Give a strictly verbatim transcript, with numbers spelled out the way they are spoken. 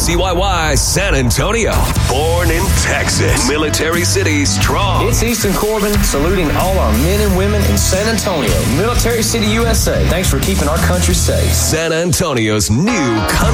C Y Y San Antonio. Born in Texas, Military City strong. It's Easton Corbin saluting all our men and women in San Antonio. Military City, U S A. Thanks for keeping our country safe. San Antonio's new country